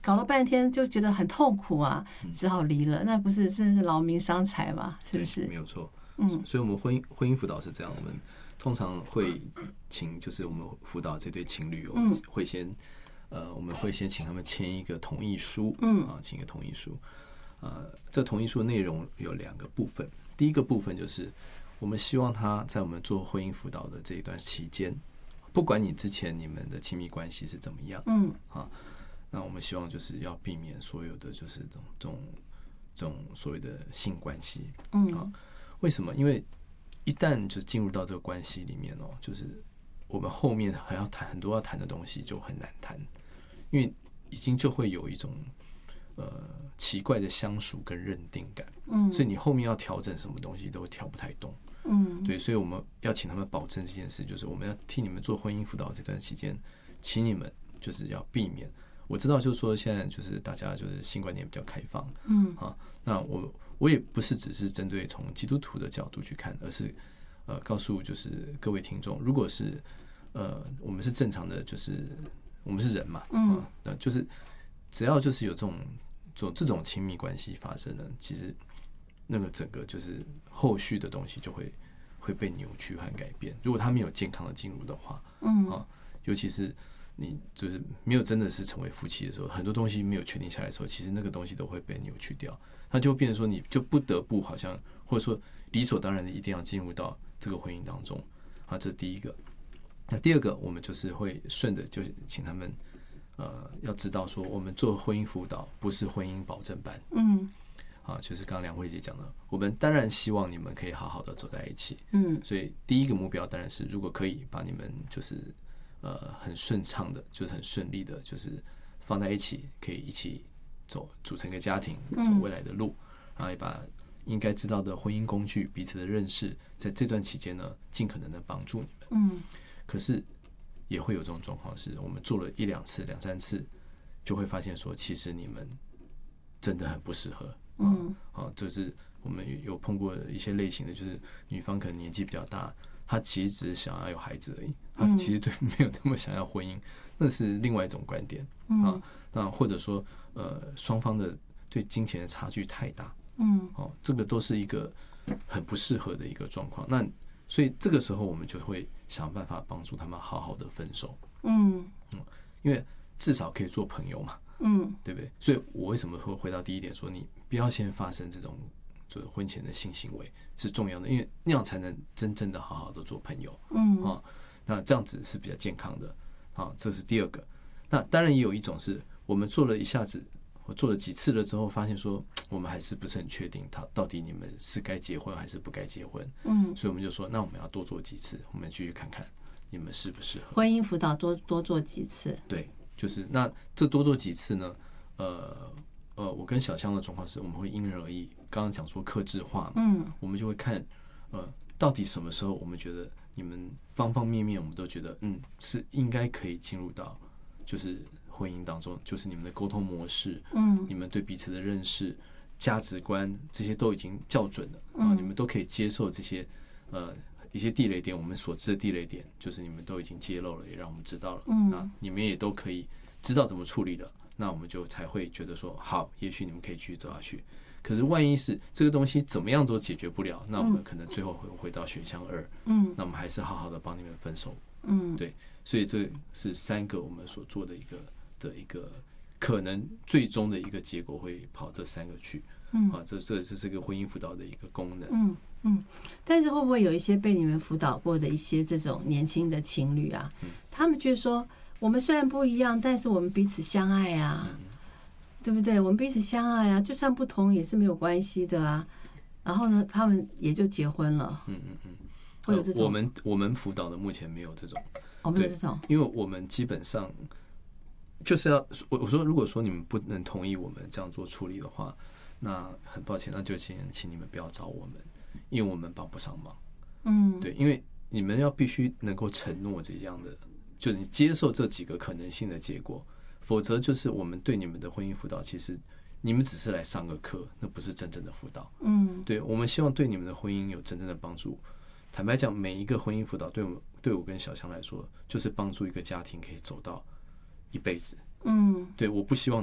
搞了半天就觉得很痛苦啊，只好离了，那不是真的是劳民伤财嘛？是不是？ 没有错。所以我们婚姻辅导是这样，我们通常会请，就是我们辅导这对情侣，我们会先请他们签一个同意书，签一个同意书。这同意书内容有2个部分，第一个部分就是我们希望他在我们做婚姻辅导的这一段期间，不管你之前你们的亲密关系是怎么样，那我们希望就是要避免所有的就是这种所谓的性关系，为什么？因为一旦就进入到这个关系里面就是我们后面还要谈很多要谈的东西就很难谈，因为已经就会有一种奇怪的相属跟认定感，所以你后面要调整什么东西都会调不太动，对，所以我们要请他们保证这件事，就是我们要替你们做婚姻辅导这段期间，请你们就是要避免。我知道，就是说现在就是大家就是性观念比较开放，那我也不是只是针对从基督徒的角度去看，而是告诉就是各位听众，如果是我们是正常的，就是我们是人嘛，那就是只要就是有这种亲密关系发生了，其实那个整个就是后续的东西就会被扭曲和改变。如果他没有健康的进入的话，尤其是你就是没有真的是成为夫妻的时候，很多东西没有确定下来的时候，其实那个东西都会被扭曲掉，它就会变成说你就不得不好像或者说理所当然的一定要进入到这个婚姻当中，这是第一个。那第二个，我们就是会顺着就请他们要知道说，我们做婚姻辅导不是婚姻保证班，就是刚刚梁慧姐讲的，我们当然希望你们可以好好的走在一起，所以第一个目标当然是如果可以把你们就是很顺畅的，就是很顺利的，就是放在一起，可以一起组成一个家庭，走未来的路，然后也把应该知道的婚姻工具、彼此的认识，在这段期间呢，尽可能的帮助你们。可是也会有这种状况，是我们做了1-2次、2-3次，就会发现说，其实你们真的很不适合。就是我们有碰过一些类型的，就是女方可能年纪比较大。他其实只是想要有孩子而已，他其实对没有那么想要婚姻，那是另外一种观点那或者说双方的对金钱的差距太大，这个都是一个很不适合的一个状况。那所以这个时候我们就会想办法帮助他们好好的分手，因为至少可以做朋友嘛，对不对？所以我为什么会回到第一点说，你不要先发生这种就是婚前的性行为是重要的，因为那样才能真正的好好的做朋友，那这样子是比较健康的，这是第二个。那当然也有一种是我们做了一下子，我做了几次了之后，发现说我们还是不是很确定，他到底你们是该结婚还是不该结婚，所以我们就说，那我们要多做几次，我们继续看看你们适不适合。 婚姻辅导多做几次， 对，就是那这多做几次呢？我跟小香的状况是，我们会因人而异。刚刚讲说客制化嘛，我们就会看，到底什么时候我们觉得你们方方面面，我们都觉得是应该可以进入到就是婚姻当中，就是你们的沟通模式，你们对彼此的认识、价值观这些都已经校准了，你们都可以接受这些一些地雷点，我们所知的地雷点，就是你们都已经揭露了，也让我们知道了，那你们也都可以知道怎么处理了。那我们就才会觉得说，好，也许你们可以继续走下去。可是万一是这个东西怎么样都解决不了，那我们可能最后会回到选项2，那我们还是好好的帮你们分手，对，所以这是3个我们所做的一个可能最终的一个结果会跑这3个去，这是个婚姻辅导的一个功能， 但是会不会有一些被你们辅导过的一些这种年轻的情侣啊，他们觉得说，我们虽然不一样，但是我们彼此相爱啊，对不对？我们彼此相爱啊，就算不同也是没有关系的啊。然后呢，他们也就结婚了。会有这种。 我们辅导的目前没有这种， 没有这种， 因为我们基本上就是要我说，如果说你们不能同意我们这样做处理的话，那很抱歉，那就请你们不要找我们，因为我们帮不上忙。对，因为你们要必须能够承诺这样的。就你接受这几个可能性的结果，否则就是我们对你们的婚姻辅导，其实你们只是来上个课，那不是真正的辅导。对，我们希望对你们的婚姻有真正的帮助。坦白讲，每一个婚姻辅导对我跟小香来说，就是帮助一个家庭可以走到一辈子。对，我不希望